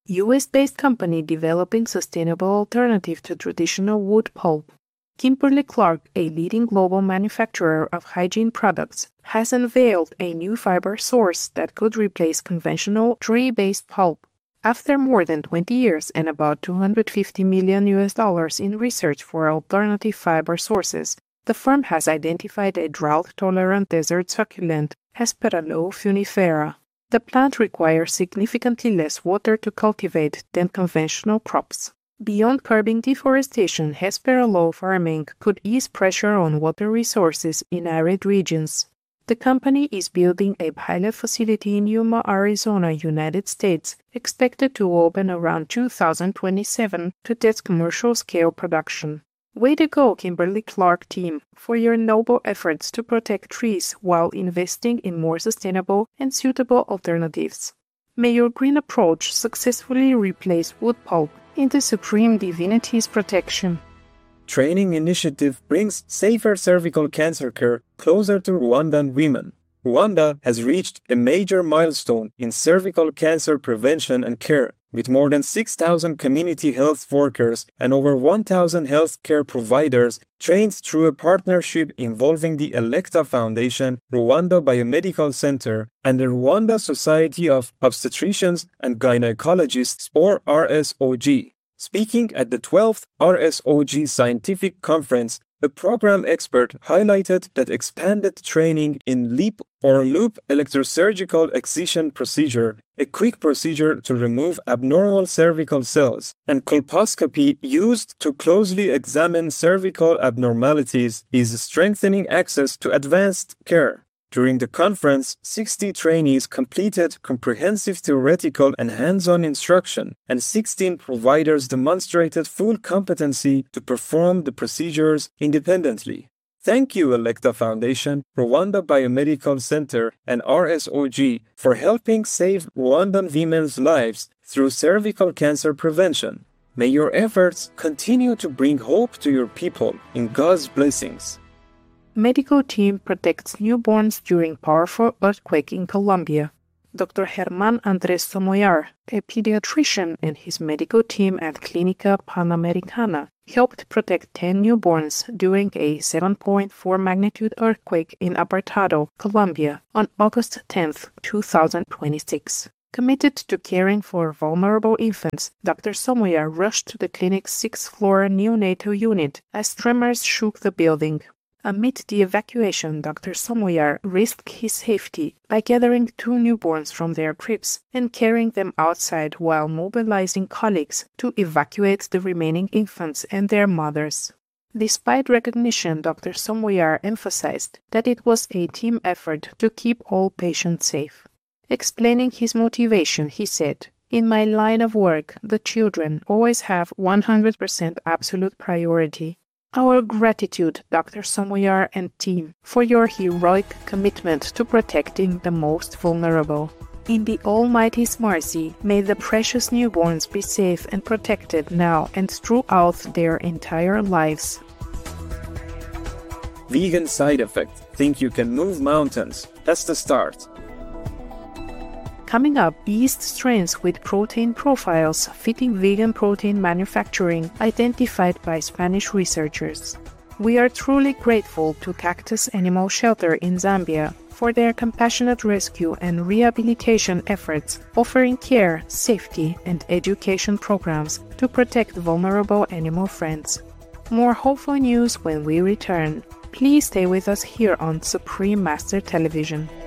US-based company developing sustainable alternative to traditional wood pulp. Kimberly-Clark, a leading global manufacturer of hygiene products, has unveiled a new fiber source that could replace conventional tree-based pulp. After more than 20 years and about $250 million in research for alternative fiber sources, the firm has identified a drought-tolerant desert succulent, Hesperaloe funifera. The plant requires significantly less water to cultivate than conventional crops. Beyond curbing deforestation, Hesperaloe farming could ease pressure on water resources in arid regions. The company is building a pilot facility in Yuma, Arizona, United States, expected to open around 2027 to test commercial-scale production. Way to go, Kimberly-Clark team, for your noble efforts to protect trees while investing in more sustainable and suitable alternatives. May your green approach successfully replace wood pulp in the Supreme Divinity's protection. Training initiative brings safer cervical cancer care closer to Rwandan women. Rwanda has reached a major milestone in cervical cancer prevention and care, with more than 6,000 community health workers and over 1,000 healthcare providers trained through a partnership involving the Electa Foundation, Rwanda Biomedical Center, and the Rwanda Society of Obstetricians and Gynecologists, or RSOG. Speaking at the 12th RSOG Scientific Conference, a program expert highlighted that expanded training in LEAP or loop electrosurgical excision procedure, a quick procedure to remove abnormal cervical cells, and colposcopy used to closely examine cervical abnormalities is strengthening access to advanced care. During the conference, 60 trainees completed comprehensive theoretical and hands-on instruction, and 16 providers demonstrated full competency to perform the procedures independently. Thank you, Electa Foundation, Rwanda Biomedical Center, and RSOG for helping save Rwandan women's lives through cervical cancer prevention. May your efforts continue to bring hope to your people in God's blessings. Medical team protects newborns during powerful earthquake in Colombia. Dr. Germán Andrés Somoyar, a pediatrician, and his medical team at Clínica Panamericana helped protect 10 newborns during a 7.4 magnitude earthquake in Apartado, Colombia, on August 10, 2026. Committed to caring for vulnerable infants, Dr. Somoyar rushed to the clinic's 6th-floor neonatal unit as tremors shook the building. Amid the evacuation, Dr. Somoyar risked his safety by gathering 2 newborns from their cribs and carrying them outside while mobilizing colleagues to evacuate the remaining infants and their mothers. Despite recognition, Dr. Somoyar emphasized that it was a team effort to keep all patients safe. Explaining his motivation, he said, "In my line of work, the children always have 100% absolute priority. Our gratitude, Dr. Somoyar and team, for your heroic commitment to protecting the most vulnerable. In the Almighty's mercy, may the precious newborns be safe and protected now and throughout their entire lives." Vegan side effect. Think you can move mountains? That's the start. Coming up, yeast strains with protein profiles fitting vegan protein manufacturing identified by Spanish researchers. We are truly grateful to Cactus Animal Shelter in Zambia for their compassionate rescue and rehabilitation efforts, offering care, safety, and education programs to protect vulnerable animal friends. More hopeful news when we return. Please stay with us here on Supreme Master Television.